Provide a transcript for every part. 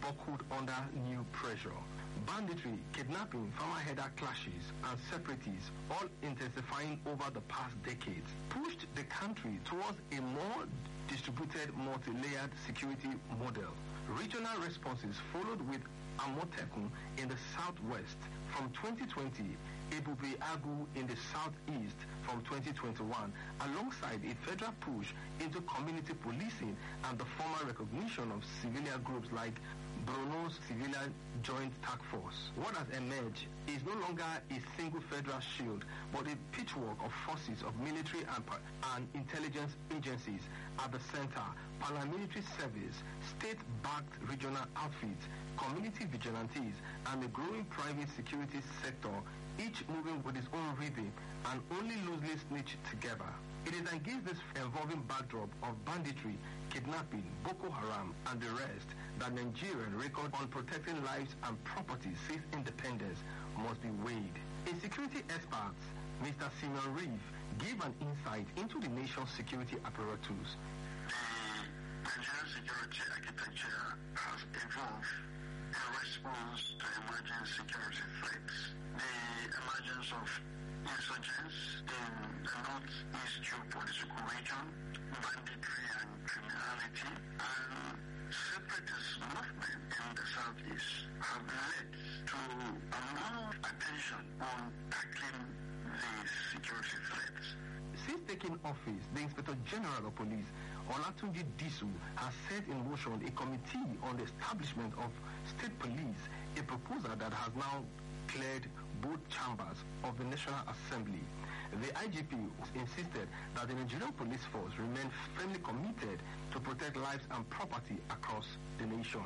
buckled under new pressure. Banditry, kidnapping, farmer header clashes, and separatists, all intensifying over the past decades, pushed the country towards a more distributed, multi-layered security model. Regional responses followed with Amotekun in the southwest from 2020, Ebube Agu in the southeast from 2021, alongside a federal push into community policing and the formal recognition of civilian groups like Bruno's Civilian Joint Task Force. What has emerged is no longer a single federal shield, but a patchwork of forces of military and intelligence agencies at the center, paramilitary service, state-backed regional outfits, community vigilantes, and the growing private security sector, each moving with its own rhythm and only loosely stitched together. It is against this evolving backdrop of banditry, kidnapping, Boko Haram, and the rest that Nigerian record on protecting lives and property since independence must be weighed. A security expert, Mr. Simeon Reeve, gave an insight into the nation's security apparatus. The Nigerian security architecture has evolved in response to emerging security threats. The emergence of insurgents in the northeast geopolitical region, banditry and criminality, and separatist movement in the southeast have led to a more attention on tackling these security threats. Since taking office, the Inspector General of Police, Olatunji Disu, has set in motion a committee on the establishment of state police, a proposal that has now cleared both chambers of the National Assembly. The IGP insisted that the Nigerian police force remain firmly committed to protect lives and property across the nation.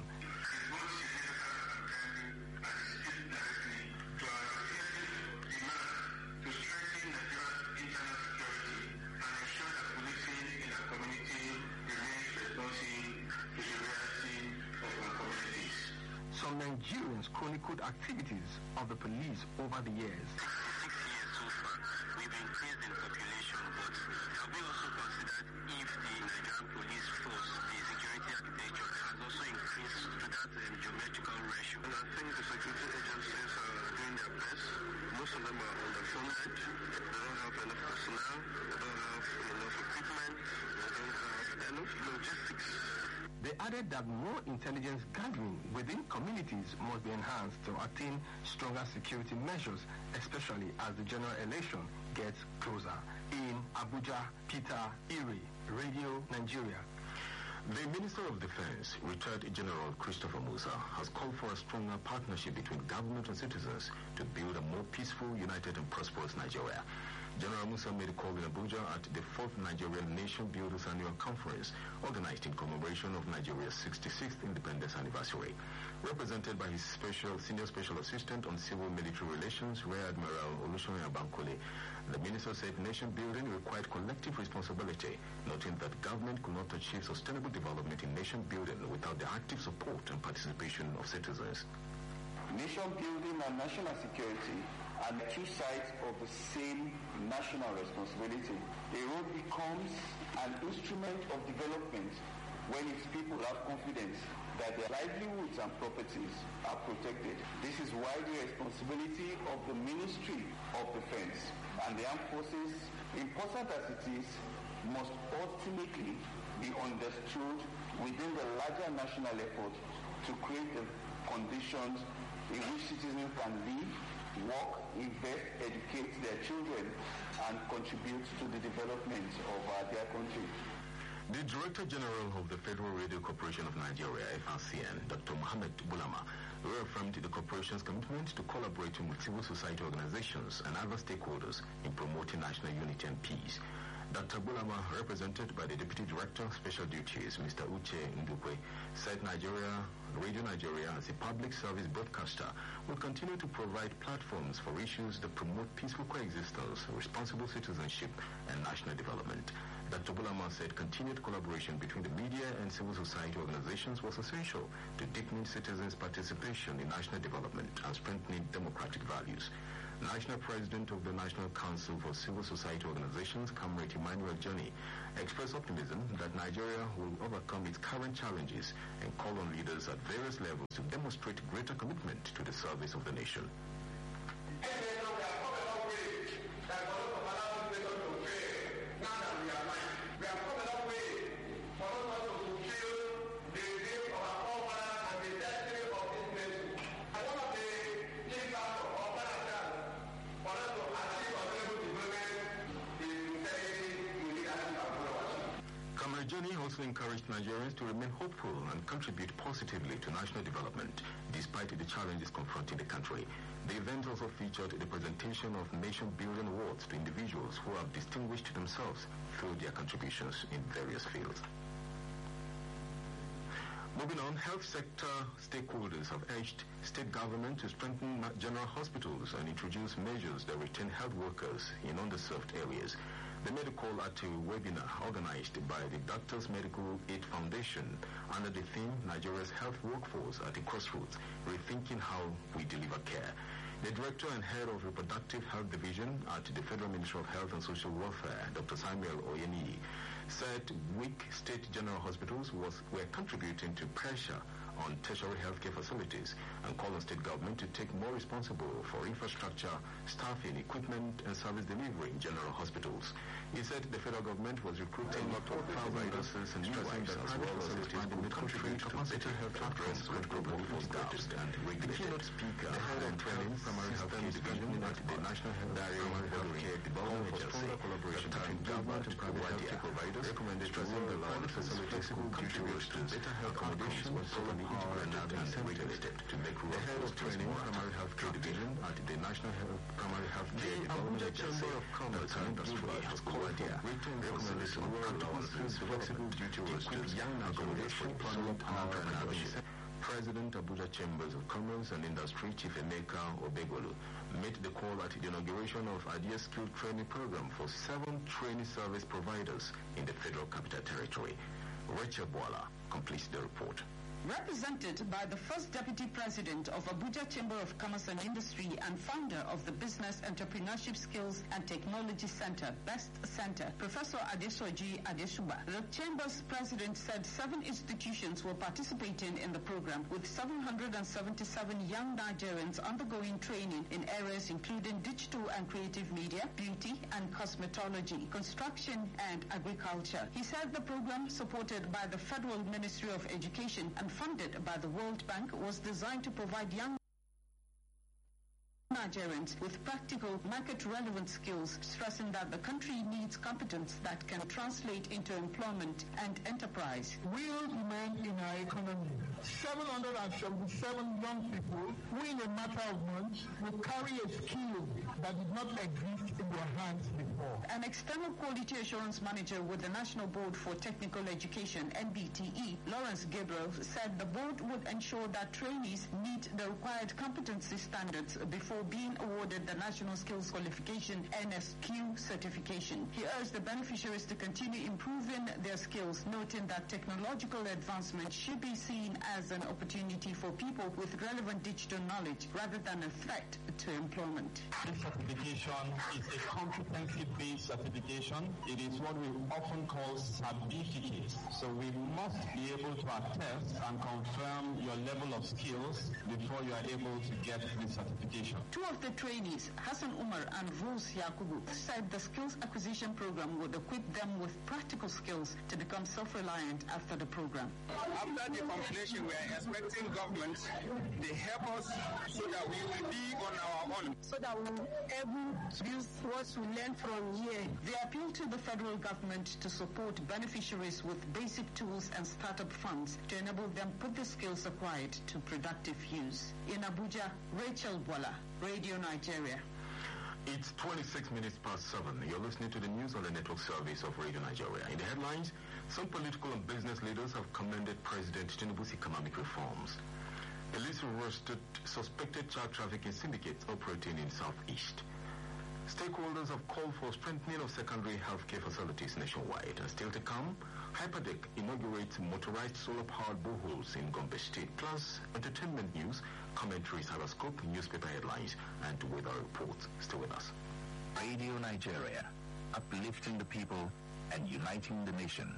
Some Nigerians chronicled activities of the police over the years. 6 years so far, we've increased in population, but have we also considered if the Nigerian police force, the security architecture, has also increased to that geometrical ratio? And I think the security agencies are doing their best. Most of them are underfunded. They don't have enough personnel. They don't have enough equipment. They don't have enough logistics. They added that more intelligence gathering within communities must be enhanced to attain stronger security measures, especially as the general election gets closer. In Abuja, Peter Ire, Radio Nigeria. The Minister of Defense, retired General Christopher Musa, has called for a stronger partnership between government and citizens to build a more peaceful, united and prosperous Nigeria. General Musa made a call in Abuja at the 4th Nigerian Nation Builders Annual Conference, organized in commemoration of Nigeria's 66th independence anniversary. Represented by his Senior Special Assistant on Civil Military Relations, Rear Admiral Olusoyin Abankole, the minister said nation building required collective responsibility, noting that government could not achieve sustainable development in nation building without the active support and participation of citizens. Nation building and national security are the two sides of the same national responsibility. A road becomes an instrument of development when its people have confidence that their livelihoods and properties are protected. This is why the responsibility of the Ministry of Defense and the armed forces, important as it is, must ultimately be understood within the larger national effort to create the conditions in which citizens can live, work, invest, educate their children, and contribute to the development of their country. The Director General of the Federal Radio Corporation of Nigeria, FRCN, Dr. Mohammed Bulama, reaffirmed the corporation's commitment to collaborating with civil society organizations and other stakeholders in promoting national unity and peace. Dr. Bulama, represented by the Deputy Director, Special Duties, Mr. Uche Ndukwe, said Radio Nigeria, as a public service broadcaster, will continue to provide platforms for issues that promote peaceful coexistence, responsible citizenship, and national development. Dr. Bulama said continued collaboration between the media and civil society organizations was essential to deepening citizens' participation in national development and strengthening democratic values. National President of the National Council for Civil Society Organizations, Comrade Emmanuel Johnny, expressed optimism that Nigeria will overcome its current challenges and call on leaders at various levels to demonstrate greater commitment to the service of the nation. Johnny also encouraged Nigerians to remain hopeful and contribute positively to national development despite the challenges confronting the country. The event also featured the presentation of nation-building awards to individuals who have distinguished themselves through their contributions in various fields. Moving on, health sector stakeholders have urged state government to strengthen general hospitals and introduce measures that retain health workers in underserved areas. They made a call at a webinar organized by the Doctors Medical Aid Foundation under the theme Nigeria's Health Workforce at the Crossroads, Rethinking How We Deliver Care. The Director and Head of Reproductive Health Division at the Federal Ministry of Health and Social Welfare, Dr. Samuel Oyeni, said weak state general hospitals were contributing to pressure on tertiary healthcare facilities and called on state government to take more responsible for infrastructure, staffing, equipment, and service delivery in general hospitals. He said the federal government was recruiting doctors and midwives as well as expanding medical trade to better health address critical workforce gaps and regulate. The keynote speaker, the head of training primary healthcare division at the National Primary Healthcare Development Agency, collaboration between government and private healthcare providers, recommended stressing the line facilities who contribute to better health accommodation and properly integrated and regulated to make rural the head of training primary healthcare division at the National Primary Healthcare Development Agency, Commerce and Industry has called for greater emphasis on practical skills, flexible duty rosters, young accommodation, planning and entrepreneurship. President Abuja Chambers of Commerce and Industry, Chief Emeka Obegolu, made the call at the inauguration of Idea Skill Training Program for 7 training service providers in the Federal Capital Territory. Rachel Boala completes the report. Represented by the first Deputy President of Abuja Chamber of Commerce and Industry and founder of the Business Entrepreneurship Skills and Technology Center, BEST Center, Professor Adesoji Adeshuba, the Chamber's president said 7 institutions were participating in the program, with 777 young Nigerians undergoing training in areas including digital and creative media, beauty and cosmetology, construction and agriculture. He said the program, supported by the Federal Ministry of Education and funded by the World Bank, was designed to provide young Nigerians with practical, market-relevant skills, stressing that the country needs competence that can translate into employment and enterprise. Real demand in our economy. 777 young people who in a matter of months will carry a skill that did not exist in their hands before. An external quality assurance manager with the National Board for Technical Education, NBTE, Lawrence Gabriel, said the board would ensure that trainees meet the required competency standards before being awarded the National Skills Qualification NSQ certification. He urged the beneficiaries to continue improving their skills, noting that technological advancement should be seen as an opportunity for people with relevant digital knowledge rather than a threat to employment. This certification is a competency-based certification. It is what we often call certificates. So we must be able to attest and confirm your level of skills before you are able to get the certification. 2 of the trainees, Hassan Umar and Rose Yakubu, said the skills acquisition program would equip them with practical skills to become self-reliant after the program. After the completion, we are expecting government to help us so that we will be on our own. So that we will be able to use what we learn from here. They appeal to the federal government to support beneficiaries with basic tools and startup funds to enable them put the skills acquired to productive use. In Abuja, Rachel Bola, Radio Nigeria. It's 26 minutes past 7. You're listening to the news on the network service of Radio Nigeria. In the headlines, some political and business leaders have commended President Tinubu's economic reforms. Police arrested suspected child trafficking syndicates operating in Southeast. Stakeholders have called for strengthening of secondary healthcare facilities nationwide. And still to come, Hyperdeck inaugurates motorized solar-powered boreholes in Gombe State. Plus, entertainment news, commentaries, horoscope, newspaper headlines, and weather reports. Stay with us. Radio Nigeria, uplifting the people and uniting the nation.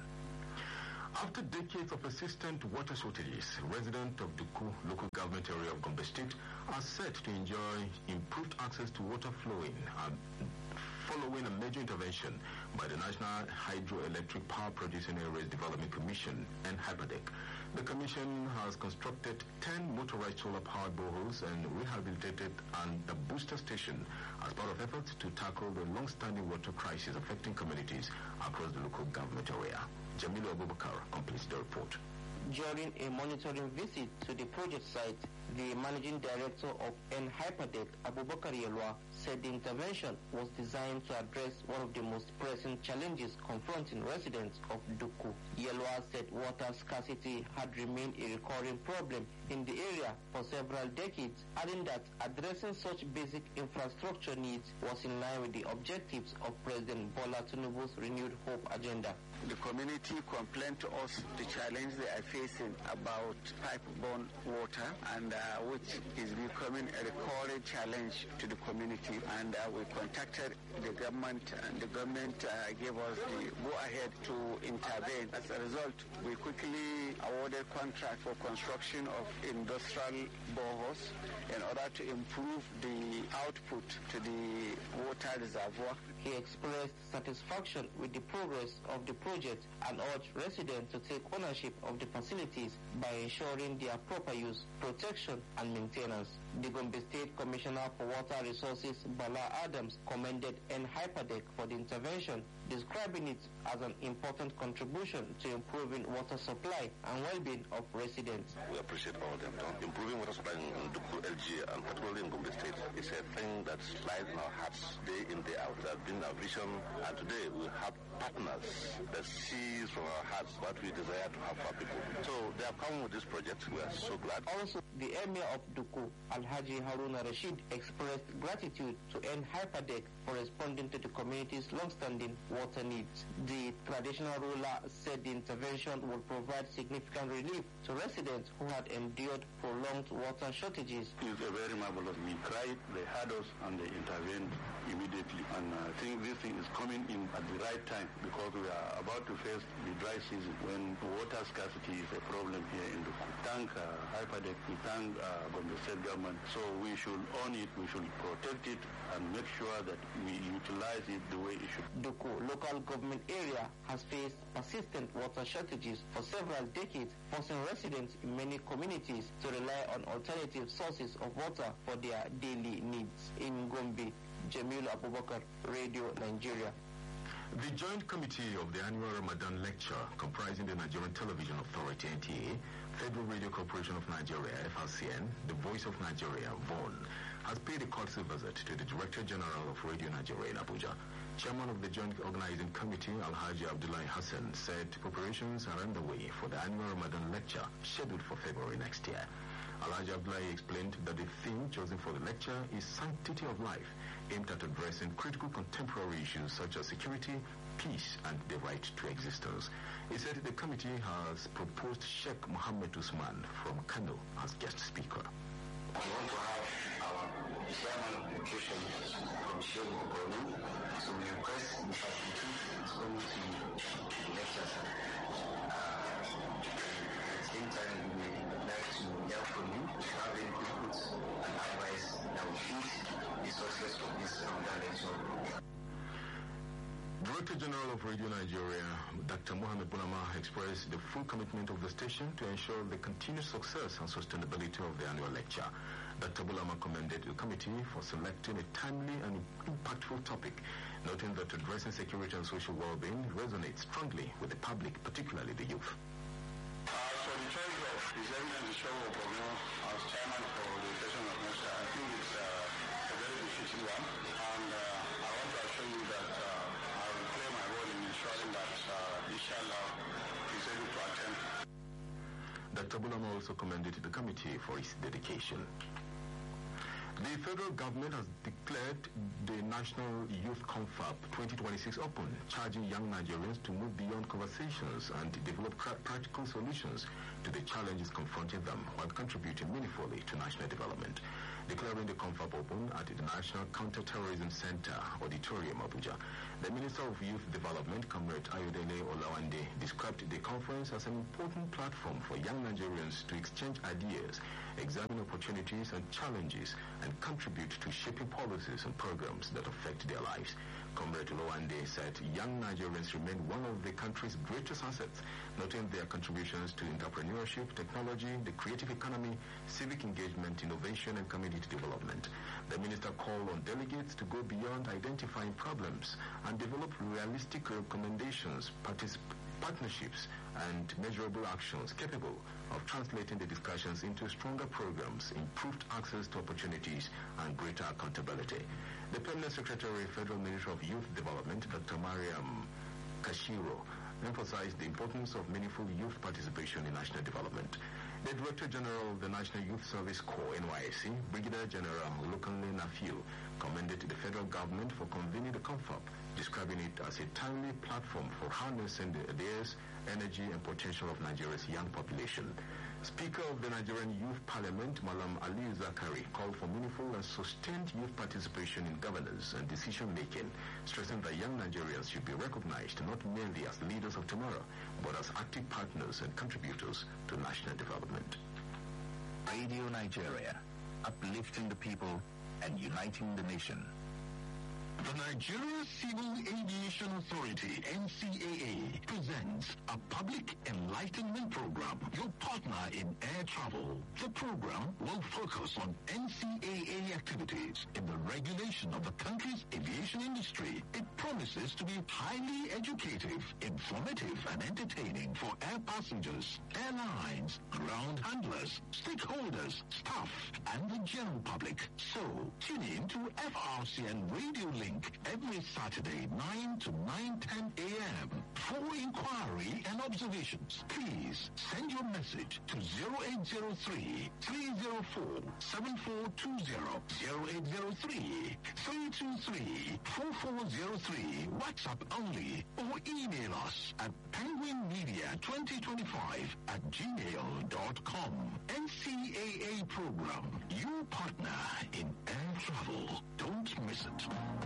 After decades of persistent water shortages, residents of Duku local government area of Gombe State are set to enjoy improved access to water flowing following a major intervention by the National Hydroelectric Power Producing Areas Development Commission and Hyperdeck. The commission has constructed 10 motorized solar-powered boreholes and rehabilitated a booster station as part of efforts to tackle the long-standing water crisis affecting communities across the local government area. Jamilu Abubakar completes the report. During a monitoring visit to the project site, the managing director of Hyperdeck, Abubakar Yelwa, said the intervention was designed to address one of the most pressing challenges confronting residents of Duku. Yelwa said water scarcity had remained a recurring problem in the area for several decades, adding that addressing such basic infrastructure needs was in line with the objectives of President Bola Tinubu's Renewed Hope agenda. The community complained to us the challenge they are facing about pipe-borne water, and which is becoming a recurring challenge to the community. And we contacted the government, and the government gave us the go-ahead to intervene. As a result, we quickly awarded contract for construction of industrial boreholes in order to improve the output to the water reservoir. He expressed satisfaction with the progress of the project and urged residents to take ownership of the facilities by ensuring their proper use, protection, and maintenance. The Gombe State Commissioner for Water Resources, Bala Adams, commended Hyperdeck for the intervention, describing it as an important contribution to improving water supply and well-being of residents. We appreciate all they've done. Improving water supply in Duku, LG, and particularly in Gombe State is a thing that lies in our hearts day in, day out. That has been our vision, and today we have partners that sees from our hearts what we desire to have for people. So they have come with this project. We are so glad. Also, the Emir of Duku, Alhaji Haruna Rashid, expressed gratitude to Hyperdeck for responding to the community's long-standing water needs. The traditional ruler said the intervention will provide significant relief to residents who had endured prolonged water shortages. It's a very marvelous. We cried, they heard us, and they intervened immediately. And I think this thing is coming in at the right time because we are about to face the dry season when water scarcity is a problem here in Duku. Thank Hyperdeck, we thank Gombe State government. So we should own it, we should protect it, and make sure that we utilize it the way it should. Duku local government area has faced persistent water shortages for several decades, forcing residents in many communities to rely on alternative sources of water for their daily needs. In Gombe, Jamil Abubakar, Radio Nigeria. The Joint Committee of the Annual Ramadan Lecture, comprising the Nigerian Television Authority, NTA, Federal Radio Corporation of Nigeria, FRCN, the Voice of Nigeria, VON, has paid a courtesy visit to the Director General of Radio Nigeria in Abuja. Chairman of the Joint Organizing Committee, Alhaji Abdullahi Hassan, said preparations are underway for the Annual Ramadan Lecture scheduled for February next year. Alhaji Abdullahi explained that the theme chosen for the lecture is Sanctity of Life, aimed at addressing critical contemporary issues such as security, peace, and the right to existence. He said the committee has proposed Sheikh Mohammed Usman from Kano as guest speaker. We want to have our chairman of education from Sheikh Mohammed, so we request Mr. Tutu is going to lecture. At the same time, we would like to hear from you, have any inputs and advice that will fit the success of this lecture. Director General of Radio Nigeria, Dr. Mohammed Bunama, expressed the full commitment of the station to ensure the continued success and sustainability of the annual lecture. Dr. Bunama commended the committee for selecting a timely and impactful topic, noting that addressing security and social well-being resonates strongly with the public, particularly the youth. So the choice of presenting the show of Borno as chairman for the session of Moshe, I think it's a very difficult one, and I want to assure you that I will play my role in ensuring that inshallah is able to attend. Dr. Bulama also commended the committee for its dedication. The federal government has declared the National Youth Confab 2026 open, charging young Nigerians to move beyond conversations and develop practical solutions to the challenges confronting them while contributing meaningfully to national development. Declaring the confab open at the National Counter-Terrorism Center Auditorium, Abuja, the Minister of Youth Development, Comrade Ayodele Olawande, described the conference as an important platform for young Nigerians to exchange ideas, examine opportunities and challenges, and contribute to shaping policies and programs that affect their lives. Comrade Olawande said young Nigerians remain one of the country's greatest assets, noting their contributions to entrepreneurship, technology, the creative economy, civic engagement, innovation, and community development. The minister called on delegates to go beyond identifying problems and develop realistic recommendations, partnerships, and measurable actions capable of translating the discussions into stronger programs, improved access to opportunities, and greater accountability. The Permanent Secretary, Federal Ministry of Youth Development, Dr. Mariam Kashiro, emphasized the importance of meaningful youth participation in national development. The Director General of the National Youth Service Corps, NYSC, Brigadier General Lukanle Nafiu, commended the federal government for convening the confab, describing it as a timely platform for harnessing the ideas, energy, and potential of Nigeria's young population. Speaker of the Nigerian Youth Parliament, Malam Ali Zakari, called for meaningful and sustained youth participation in governance and decision-making, stressing that young Nigerians should be recognized not merely as leaders of tomorrow, but as active partners and contributors to national development. Radio Nigeria, uplifting the people and uniting the nation. The Nigeria Civil Aviation Authority, NCAA, presents a public enlightenment program, your partner in air travel. The program will focus on NCAA activities in the regulation of the country's aviation industry. It promises to be highly educative, informative, and entertaining for air passengers, airlines, ground handlers, stakeholders, staff, and the general public. So, tune in to FRCN Radio Link every Saturday, 9 to 9:10 a.m. For inquiry and observations, please send your message to 0803-304-7420, 0803-323-4403, WhatsApp only, or email us at penguinmedia2025@gmail.com. NCAA program, your partner in air travel. Don't miss it.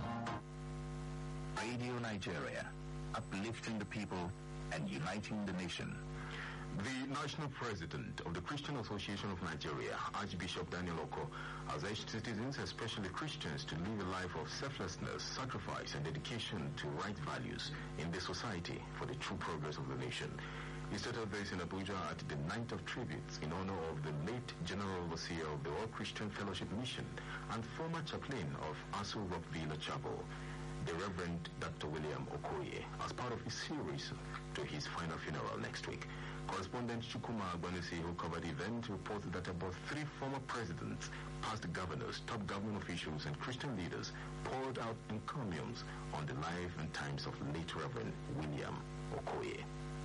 Radio Nigeria, uplifting the people and uniting the nation. The National President of the Christian Association of Nigeria, Archbishop Daniel Oko, has urged citizens, especially Christians, to live a life of selflessness, sacrifice, and dedication to right values in the society for the true progress of the nation. He stated this in Abuja at the Night of Tributes in honor of the late General Overseer of the All Christian Fellowship Mission and former chaplain of Aso Rock Villa Chapel, the Reverend Dr. William Okoye, as part of his series to his final funeral next week. Correspondent Chukuma Agbanisi, who covered the event, reported that about 3 former presidents, past governors, top government officials, and Christian leaders poured out encomiums on the life and times of late Reverend William Okoye.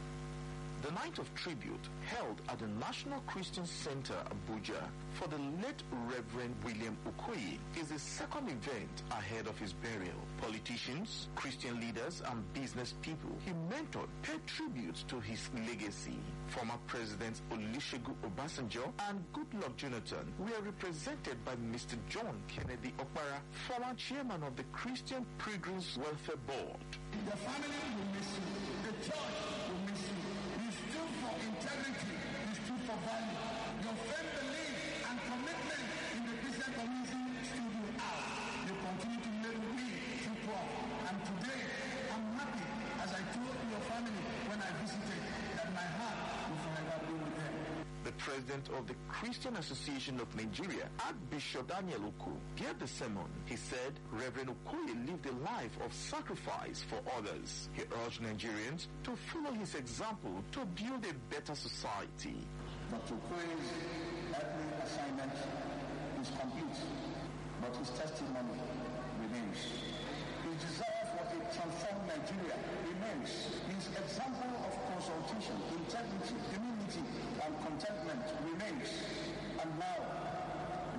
The night of tribute held at the National Christian Center, Abuja, for the late Reverend William Okoye is the second event ahead of his burial. Politicians, Christian leaders, and business people he mentored paid tribute to his legacy. Former Presidents Olusegun Obasanjo and Goodluck Jonathan were represented by Mr. John Kennedy Okpara, former chairman of the Christian Pilgrims Welfare Board. The family will miss you. The church will miss you. For integrity, you stood for value. Your firm belief and commitment in the Christian community stood you out. You continue to make me people. And today, I'm happy, as I told your family when I visited, that my heart will forever be with them. The president of the Christian Association of Nigeria, Archbishop Daniel Oko, gave the sermon. He said Reverend Okoye lived a life of sacrifice for others. He urged Nigerians to follow his example to build a better society. Dr. Okoye's earthly assignment is complete, but his testimony remains. His desire for a transformed Nigeria remains. His example of consultation, integrity, humility, and contentment remains. And now, in response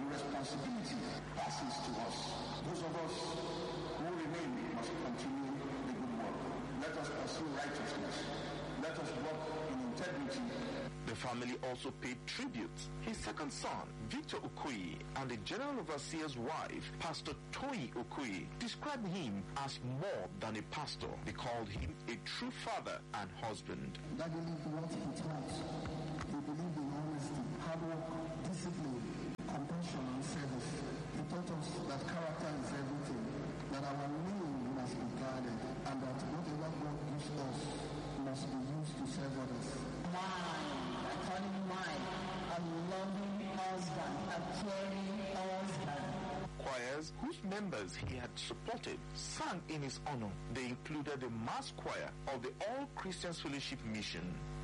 responsibility passes to us. Those of us who remain must continue the good work. Let us pursue righteousness. Let us walk in integrity. The family also paid tribute. His second son, Victor Okoye, and the General Overseer's wife, Pastor Toyi Okoye, described him as more than a pastor. They called him a true father and husband. That believed what he taught. He believed in honesty, hard work, discipline, compassion, and service. He taught us that character is everything, that our name must be guarded, and that whatever God gives us must be used to serve others. I call him mine, a loving husband, a caring husband. Choirs whose members he had supported sang in his honor. They included the mass choir of the All Christians Fellowship Mission,